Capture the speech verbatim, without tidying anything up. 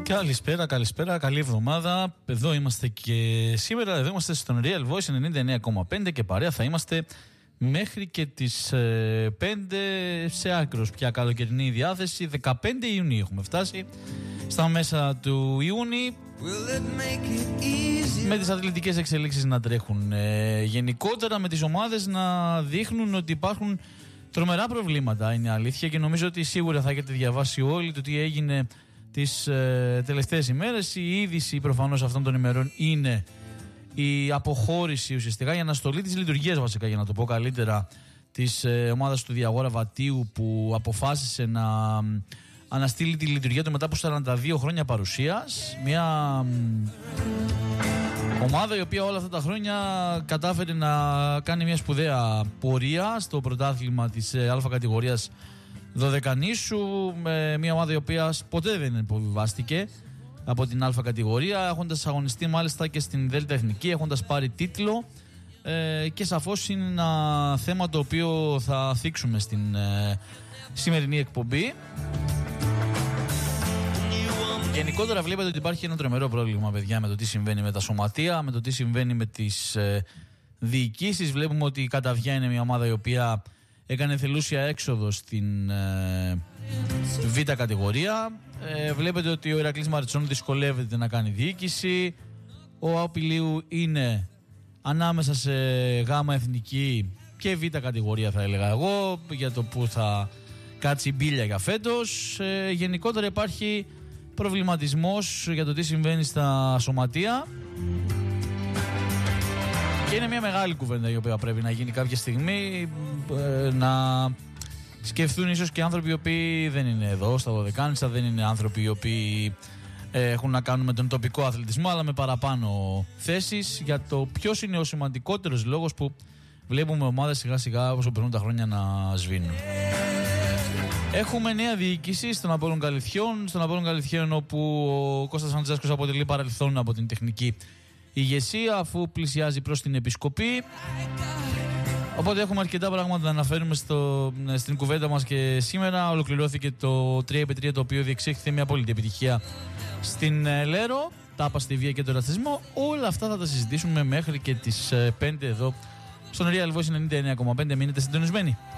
Καλησπέρα, καλησπέρα, καλή εβδομάδα. Εδώ είμαστε και σήμερα, εδώ είμαστε στον Real Voice ενενήντα εννέα κόμμα πέντε και παρέα θα είμαστε μέχρι και τις ε, πέντε σε άκρος πια καλοκαιρινή διάθεση. δεκαπέντε Ιουνίου έχουμε φτάσει, στα μέσα του Ιούνιου, με τις αθλητικές εξελίξεις να τρέχουν ε, γενικότερα, με τις ομάδες να δείχνουν ότι υπάρχουν τρομερά προβλήματα, είναι αλήθεια, και νομίζω ότι σίγουρα θα έχετε διαβάσει όλοι το τι έγινε τις ε, τελευταίες ημέρες. Η είδηση προφανώς αυτών των ημερών είναι η αποχώρηση, ουσιαστικά η αναστολή της λειτουργίας, βασικά για να το πω καλύτερα, της ε, ομάδας του Διαγόρα Βατίου, που αποφάσισε να αναστείλει τη λειτουργία του μετά από σαράντα δύο χρόνια παρουσίας. Μια ομάδα η οποία όλα αυτά τα χρόνια κατάφερε να κάνει μια σπουδαία πορεία στο πρωτάθλημα της ε, Α κατηγορίας Δωδεκανήσου, με μια ομάδα η οποία ποτέ δεν υποβιβάστηκε από την Α κατηγορία, έχοντας αγωνιστεί μάλιστα και στην Δέλτα Εθνική, έχοντας πάρει τίτλο, ε, και σαφώς είναι ένα θέμα το οποίο θα θίξουμε στην ε, σημερινή εκπομπή. Γενικότερα βλέπετε ότι υπάρχει ένα τρομερό πρόβλημα, παιδιά, με το τι συμβαίνει με τα σωματεία, με το τι συμβαίνει με τις ε, διοικήσεις. Βλέπουμε ότι η Καταβιά είναι μια ομάδα η οποία έκανε θελούσια έξοδο στην ε, Β κατηγορία. Ε, βλέπετε ότι ο Ηρακλής Μαριτσών δυσκολεύεται να κάνει διοίκηση. Ο Απιλίου είναι ανάμεσα σε Γ εθνική και Β κατηγορία, θα έλεγα εγώ, για το που θα κάτσει η μπίλια για φέτος. Ε, γενικότερα υπάρχει προβληματισμός για το τι συμβαίνει στα σωματεία. Και είναι μια μεγάλη κουβέντα η οποία πρέπει να γίνει κάποια στιγμή, ε, να σκεφτούν ίσως και άνθρωποι οι οποίοι δεν είναι εδώ στα Δωδεκάνησα, δεν είναι άνθρωποι οι οποίοι ε, έχουν να κάνουν με τον τοπικό αθλητισμό, αλλά με παραπάνω θέσεις, για το ποιος είναι ο σημαντικότερος λόγος που βλέπουμε ομάδες σιγά σιγά όσο περνούν τα χρόνια να σβήνουν. Έχουμε νέα διοίκηση στον Απόλλων Καλυθιών, στον Απόλλων Καλυθιών όπου ο Κώστας Φαντζάσκος αποτελεί παρελθόν από την τεχνική ηγεσία, αφού πλησιάζει προς την επισκοπή. Οπότε έχουμε αρκετά πράγματα να αναφέρουμε στο, στην κουβέντα μας και σήμερα. Ολοκληρώθηκε το τρία επί τρία, το οποίο διεξήχθη μια απόλυτη επιτυχία στην Λέρο. Τάπα στη βία και τον ρατσισμό. Όλα αυτά θα τα συζητήσουμε μέχρι και τις πέντε εδώ στον Real Voice ενενήντα εννέα κόμμα πέντε. Μείνετε συντονισμένοι.